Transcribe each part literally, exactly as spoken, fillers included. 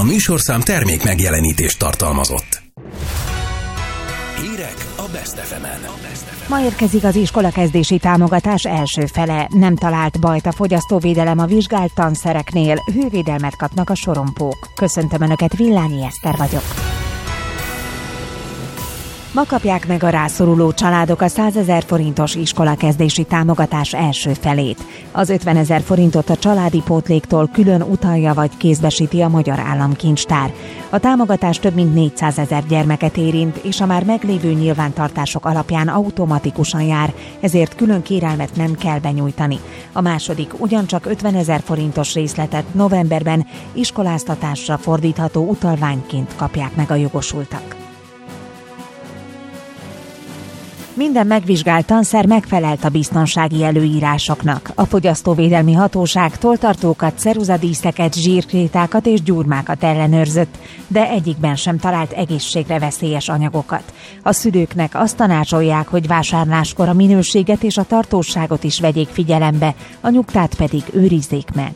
A műsorszám termék megjelenítést tartalmazott. Hírek a Best ef emen. Ma érkezik az iskolakezdési támogatás első fele. Nem talált bajt a fogyasztóvédelem a vizsgált tanszereknél. Hővédelmet kapnak a sorompók. Köszöntöm Önöket, Villányi Eszter vagyok. Ma kapják meg a rászoruló családok a százezer forintos iskolakezdési támogatás első felét. Az ötvenezer forintot a családi pótléktól külön utalja vagy kézbesíti a Magyar Államkincstár. A támogatás több mint négyszázezer gyermeket érint, és a már meglévő nyilvántartások alapján automatikusan jár, ezért külön kérelmet nem kell benyújtani. A második ugyancsak ötvenezer forintos részletet novemberben iskoláztatásra fordítható utalványként kapják meg a jogosultak. Minden megvizsgált tanszer megfelelt a biztonsági előírásoknak. A Fogyasztóvédelmi Hatóság tolltartókat, ceruzadíszeket, zsírkrétákat és gyurmákat ellenőrzött, de egyikben sem talált egészségre veszélyes anyagokat. A szülőknek azt tanácsolják, hogy vásárláskor a minőséget és a tartóságot is vegyék figyelembe, a nyugtát pedig őrizzék meg.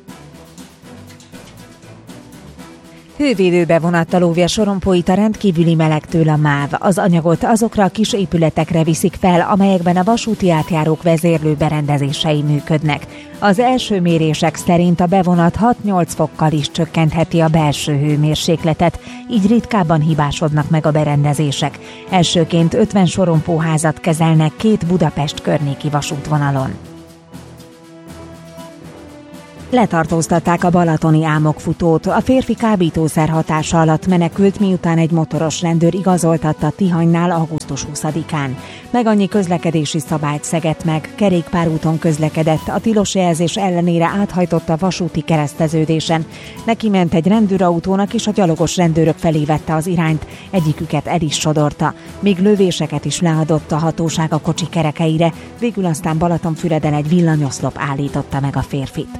Hővédő bevonattal óvja sorompóit a rendkívüli melegtől a MÁV. Az anyagot azokra a kis épületekre viszik fel, amelyekben a vasúti átjárók vezérlő berendezései működnek. Az első mérések szerint a bevonat hat-nyolc fokkal is csökkentheti a belső hőmérsékletet, így ritkábban hibásodnak meg a berendezések. Elsőként ötven sorompóházat kezelnek két Budapest környéki vasútvonalon. Letartóztatták a balatoni álmokfutót. A férfi kábítószer hatása alatt menekült, miután egy motoros rendőr igazoltatta Tihanynál augusztus huszadikán. Meg annyi közlekedési szabályt szegett meg, kerékpárúton közlekedett, a tilos jelzés ellenére áthajtott a vasúti kereszteződésen. Neki ment egy rendőrautónak, és a gyalogos rendőrök felé vette az irányt, egyiküket el is sodorta. Még lövéseket is leadott a hatóság a kocsi kerekeire, végül aztán Balatonfüreden egy villanyoszlop állította meg a férfit.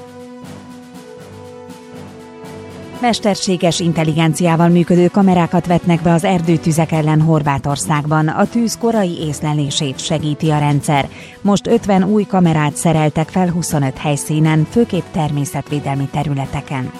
Mesterséges intelligenciával működő kamerákat vetnek be az erdőtüzek ellen Horvátországban. A tűz korai észlelését segíti a rendszer. Most ötven új kamerát szereltek fel huszonöt helyszínen, főképp természetvédelmi területeken.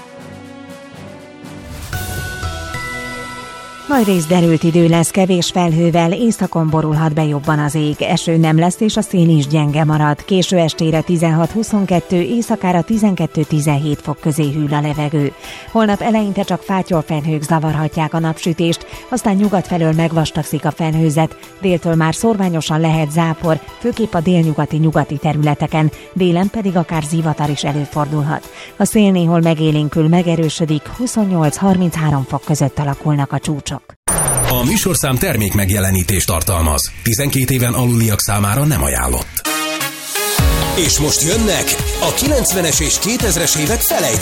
Nagy részderült idő lesz, kevés felhővel, északon borulhat be jobban az ég. Eső nem lesz, és a szél is gyenge marad. Késő estére tizenhat-huszonkettő, éjszakára tizenkettő-tizenhét fok közé hűl a levegő. Holnap eleinte csak fátyolfelhők zavarhatják a napsütést, aztán nyugat felől megvastagszik a felhőzet, déltől már szórványosan lehet zápor, főképp a délnyugati nyugati területeken, délen pedig akár zivatar is előfordulhat. A szél néhol megélénkül, megerősödik, huszonnyolc-harminchárom fok között alakulnak a csúcsok. A műsorszám termék megjelenítést tartalmaz. tizenkét éven aluliak számára nem ajánlott. És most jönnek a kilencvenes és kétezres évek felejtők.